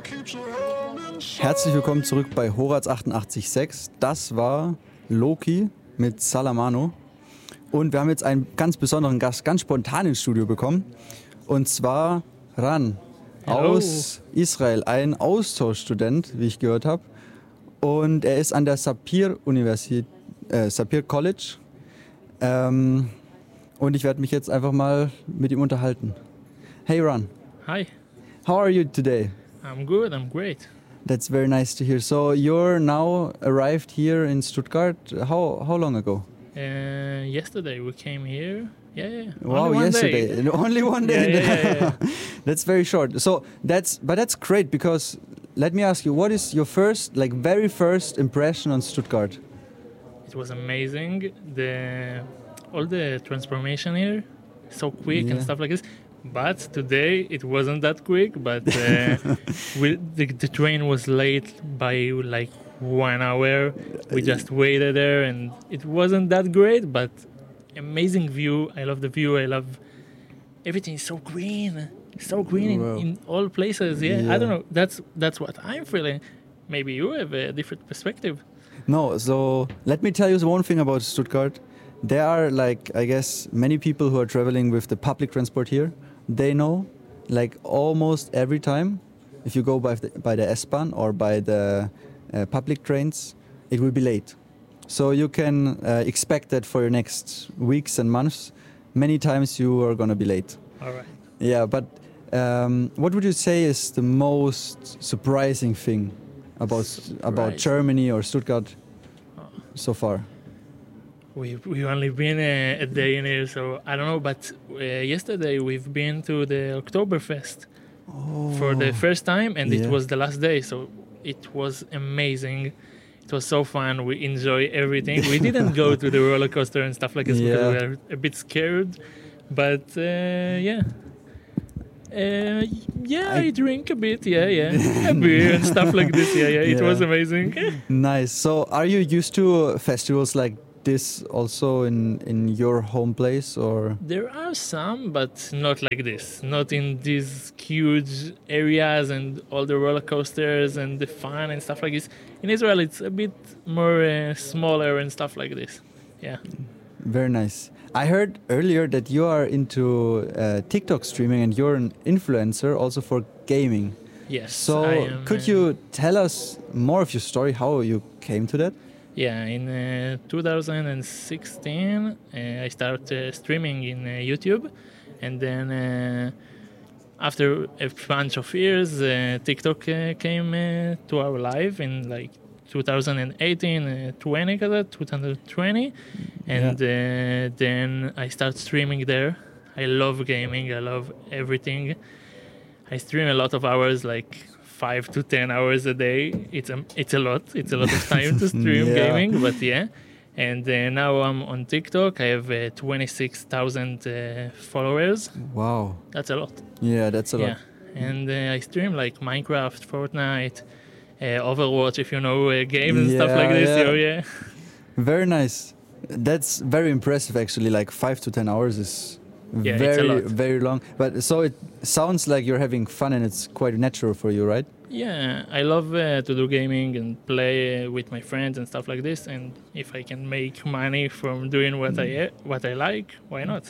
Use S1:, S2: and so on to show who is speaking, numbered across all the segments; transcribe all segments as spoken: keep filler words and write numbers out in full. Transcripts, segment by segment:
S1: Herzlich willkommen zurück bei Horaz achtundachtzig Komma sechs. Das war Loki mit Salamano. Und wir haben jetzt einen ganz besonderen Gast, ganz spontan ins Studio bekommen. Und zwar Ran
S2: Hello.
S1: Aus Israel, ein Austauschstudent, wie ich gehört habe. Und er ist an der Sapir Universität, äh, Sapir College. Ähm, und ich werde mich jetzt einfach mal mit ihm unterhalten. Hey Ran.
S2: Hi.
S1: How are you today?
S2: I'm good, I'm great.
S1: That's very nice to hear. So you're now arrived here in Stuttgart. How how long ago?
S2: Uh, yesterday we came here. Yeah, yeah.
S1: Wow,
S2: Only one
S1: yesterday.
S2: Day.
S1: Only one day.
S2: Yeah, yeah, yeah, yeah.
S1: That's very short. So that's but that's great because let me ask you, what is your first, like very first impression on Stuttgart?
S2: It was amazing. The all the transformation here, so quick
S1: Yeah.
S2: and stuff like this. But today it wasn't that quick. But uh, we, the, the train was late by like one hour. We just waited there, and it wasn't that great. But amazing view. I love the view. I love everything. Is so green, so green
S1: Wow.
S2: in, in all places. Yeah,
S1: Yeah.
S2: I don't know. That's that's what I'm feeling. Maybe you have a different perspective.
S1: No, so let me tell you one thing about Stuttgart. There are, like, I guess, many people who are traveling with the public transport here. They know, like, almost every time, if you go by the, by the S-Bahn or by the uh, public trains, it will be late. So you can uh, expect that for your next weeks and months, many times you are going to be late.
S2: All right.
S1: Yeah, but um, what would you say is the most surprising thing about about
S2: Surprising.
S1: Germany or Stuttgart so far?
S2: We've, we've only been a, a day in here, so I don't know. But uh, yesterday we've been to the Oktoberfest for the first time, and
S1: Yeah.
S2: it was the last day, so it was amazing. It was so fun. We enjoy everything. We didn't go to the roller coaster and stuff like this
S1: Yeah.
S2: because we were a bit scared. But uh, yeah. Uh, yeah, I,
S1: I-
S2: drink a bit, yeah, yeah. A beer and stuff like this, yeah, yeah. It
S1: Yeah.
S2: was amazing.
S1: Nice. So are you used to festivals like this also in, in your home place, or?
S2: There are some, but not like this. Not in these huge areas and all the roller coasters and the fun and stuff like this. In Israel, it's a bit more uh, smaller and stuff like this. Yeah.
S1: Very nice. I heard earlier that you are into uh, TikTok streaming and you're an influencer also for gaming.
S2: Yes.
S1: So
S2: I am,
S1: could
S2: uh,
S1: you tell us more of your story, how you came to that?
S2: Yeah, in uh, two thousand sixteen, uh, I started uh, streaming in uh, YouTube, and then uh, after a bunch of years, uh, TikTok uh, came uh, to our life in like two thousand eighteen, uh, twenty, twenty twenty, and uh, then I started streaming there. I love gaming. I love everything. I stream a lot of hours, like five to ten hours a day. It's a it's a lot. It's a lot of time to stream
S1: Yeah.
S2: gaming, but yeah. And uh, now I'm on TikTok. I have uh, twenty-six thousand uh, followers.
S1: Wow.
S2: That's a lot.
S1: Yeah, that's a lot.
S2: Yeah. And uh, I stream like Minecraft, Fortnite, uh, Overwatch, if you know uh, games and stuff like
S1: Yeah,
S2: this.
S1: yeah.
S2: So yeah.
S1: Very nice. That's very impressive actually, like five to ten hours is
S2: Yeah, it's a
S1: very,
S2: lot.
S1: very long. But so it sounds like you're having fun and it's quite natural for you, right?
S2: Yeah, I love uh, to do gaming and play uh, with my friends and stuff like this. And if I can make money from doing what I uh, what I like, why not?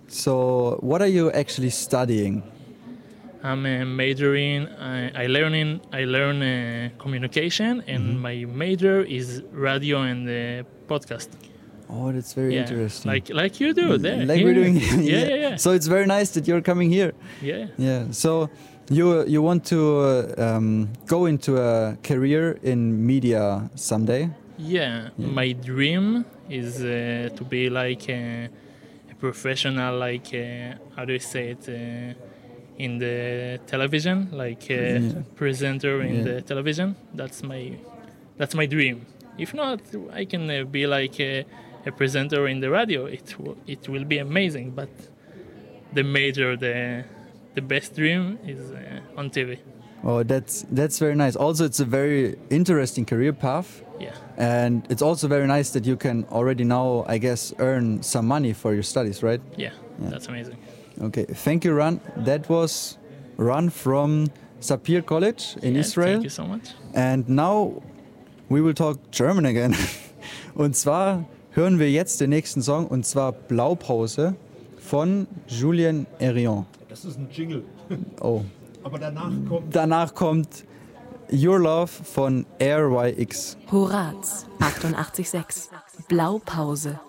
S1: So what are you actually studying?
S2: I'm uh, majoring. I, I learn in I learn uh, communication, and my major is radio and uh, podcast.
S1: Oh, that's very
S2: Yeah,
S1: interesting.
S2: like like you do there.
S1: Like we're
S2: here.
S1: doing
S2: yeah, yeah, yeah.
S1: So it's very nice that you're coming here.
S2: yeah.
S1: Yeah. So you you want to uh, um, go into a career in media someday?
S2: Yeah, my dream is uh, to be like a, a professional, like uh, how do you say it, uh, in the television, like a
S1: Yeah.
S2: presenter in
S1: Yeah.
S2: the television. That's my that's my dream. If not, I can uh, be like a, a presenter in the radio. It w- it will be amazing. But the major, the the best dream is uh, on T V.
S1: Oh, that's that's very nice. Also, it's a very interesting career path.
S2: Yeah.
S1: And it's also very nice that you can already now, I guess, earn some money for your studies, right?
S2: Yeah,
S1: Yeah.
S2: that's amazing.
S1: Okay, thank you, Ran. That was Ran from Sapir College in
S2: Yeah,
S1: Israel.
S2: Thank you so much.
S1: And now we will talk German again. Und zwar hören wir jetzt den nächsten Song, und zwar Blaupause von Julien Herrion.
S3: Das ist ein Jingle.
S1: Oh.
S3: Aber danach kommt
S1: Danach kommt Your Love von R Y X.
S4: Horaz achtundachtzig Komma sechs. Blaupause.